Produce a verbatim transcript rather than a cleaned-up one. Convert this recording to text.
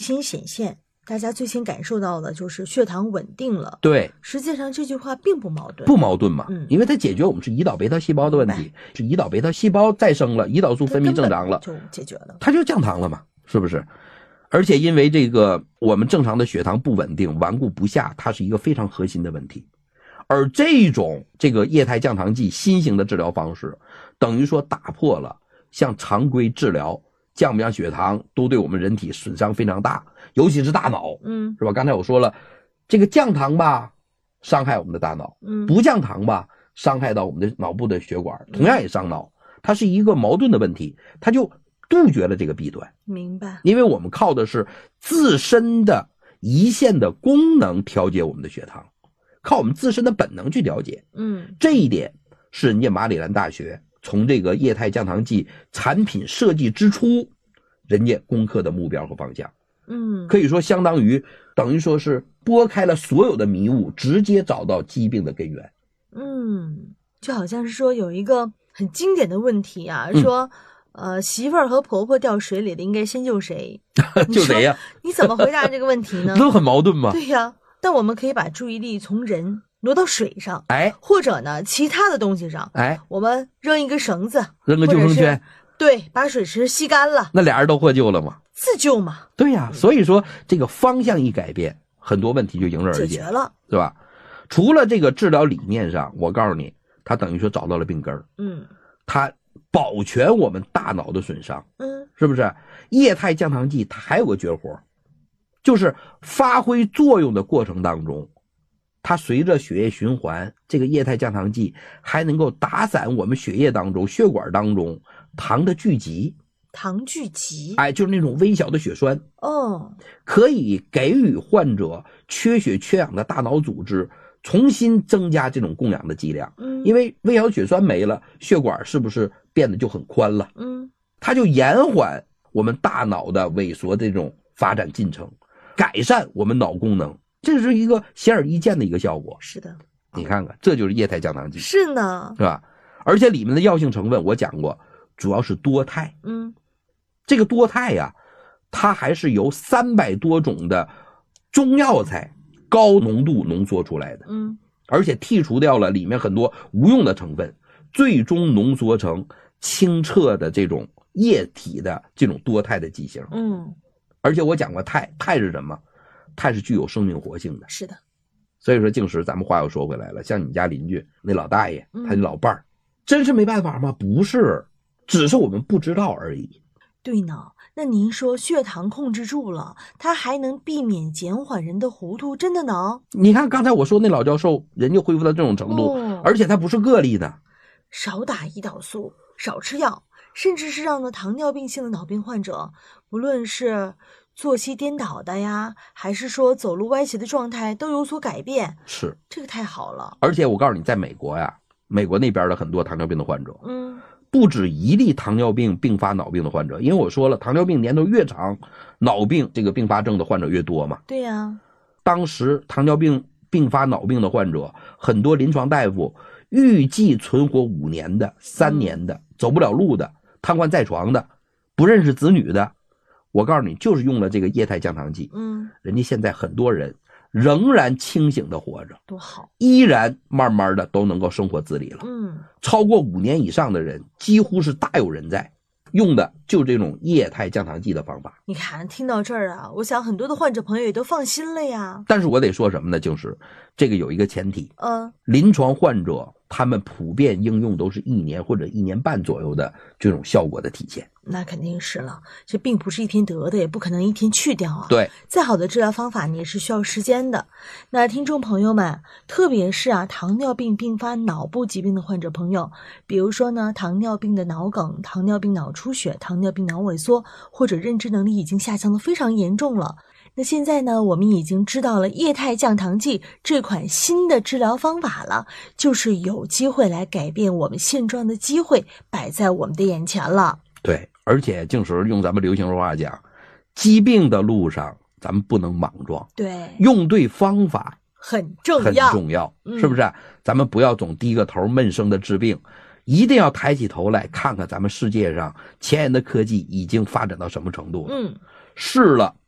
先显现，大家最先感受到的就是血糖稳定了。 对， 实际上这句话并不矛盾， 不矛盾嘛？ 嗯， 因为它解决我们是胰岛贝塔细胞的问题，是胰岛贝塔细胞再生了，胰岛素分泌正常了， 就解决了， 它就降糖了嘛，是不是？而且因为这个我们正常的血糖不稳定、顽固不下，它是一个非常核心的问题。而这种这个液态降糖剂新型的治疗方式，等于说打破了像常规治疗降不降血糖都对我们人体损伤非常大，尤其是大脑， 嗯， 是吧？刚才我说了，这个降糖吧，伤害我们的大脑， 嗯， 不降糖吧，伤害到我们的脑部的血管，同样也伤脑，它是一个矛盾的问题，它就杜绝了这个弊端。 明白。 因为我们靠的是自身的胰腺的功能调节我们的血糖，靠我们自身的本能去调节。 嗯， 这一点是人家马里兰大学从这个液态降糖剂产品设计之初，人家攻克的目标和方向。 嗯， 可以说相当于等于说是拨开了所有的迷雾，直接找到疾病的根源。 嗯，就好像是说有一个很经典的问题啊，嗯、说呃媳妇儿和婆婆掉水里了，应该先救谁？ 救谁呀？ 你怎么回答这个问题呢？ 都很矛盾吗？ 对呀，但我们可以把注意力从人挪到水上， 哎， 或者呢其他的东西上， 哎， 我们扔一个绳子， 扔个救生圈， 对，把水池吸干了， 那俩人都获救了吗？ 自救嘛。 对呀，所以说这个方向一改变，很多问题就迎刃而解， 解决了， 对吧？除了这个治疗理念上，我告诉你，他等于说找到了病根儿， 嗯， 他保全我们大脑的损伤， 嗯， 是不是？液态降糖剂它还有个绝活，就是发挥作用的过程当中，它随着血液循环，这个液态降糖剂还能够打散我们血液当中、血管当中糖的聚集。 糖聚集， 哎，就是那种微小的血栓哦， 可以给予患者缺血缺氧的大脑组织重新增加这种供氧的剂量。 嗯， 因为微小血栓没了，血管是不是变得就很宽了？ 嗯，它就延缓我们大脑的萎缩的这种发展进程，改善我们脑功能，这是一个显而易见的一个效果。 是的， 你看看，这就是液态降糖剂， 是呢， 是吧？而且里面的药性成分我讲过，主要是多肽。 嗯， 这个多肽呀、啊，它还是由三百多种的中药材高浓度浓缩出来的。 嗯， 而且剔除掉了里面很多无用的成分，最终浓缩成清澈的这种液体的这种多肽的剂型。 嗯， 而且我讲过肽，肽是什么？肽是具有生命活性的。 是的。 所以说静时咱们话又说回来了，像你家邻居那老大爷， 嗯、 他的老伴儿，真是没办法吗？不是，只是我们不知道而已。 对呢，那您说血糖控制住了，它还能避免减缓人的糊涂，真的能？ 你看刚才我说那老教授，人就恢复到这种程度，哦、而且他不是个例的。 少打胰岛素，少吃药，甚至是让呢糖尿病性的脑病患者，不论是作息颠倒的呀，还是说走路歪斜的状态都有所改变。 是， 这个太好了。 而且我告诉你，在美国呀，美国那边的很多糖尿病的患者， 嗯。 不止一例糖尿病并发脑病的患者，因为我说了，糖尿病年头越长，脑病这个并发症的患者越多嘛。 对呀、啊， 当时糖尿病并发脑病的患者，很多临床大夫预计存活五年的、三年的、嗯、走不了路的、瘫痪在床的、不认识子女的，我告诉你，就是用了这个液态降糖剂。 嗯， 人家现在很多人仍然清醒的活着， 多好， 依然慢慢的都能够生活自理了。 嗯， 超过五年以上的人几乎是大有人在，用的就这种液态降糖剂的方法。 你看，听到这儿啊，我想很多的患者朋友也都放心了呀。 但是我得说什么呢？就是这个有一个前提， 嗯， 临床患者他们普遍应用都是一年或者一年半左右的这种效果的体现。 那肯定是了，这并不是一天得的，也不可能一天去掉啊。 对， 再好的治疗方法你也是需要时间的。那听众朋友们，特别是啊糖尿病并发脑部疾病的患者朋友，比如说呢糖尿病的脑梗、糖尿病脑出血、糖尿病脑萎缩，或者认知能力已经下降的非常严重了。那现在呢，我们已经知道了液态降糖剂这款新的治疗方法了，就是有机会来改变我们现状的机会摆在我们的眼前了。 对，而且静时用咱们流行话讲，疾病的路上咱们不能莽撞， 对， 用对方法很重要， 很重要，嗯、是不是？咱们不要总低个头闷声的治病，一定要抬起头来看看咱们世界上前沿的科技已经发展到什么程度了。 嗯， 试了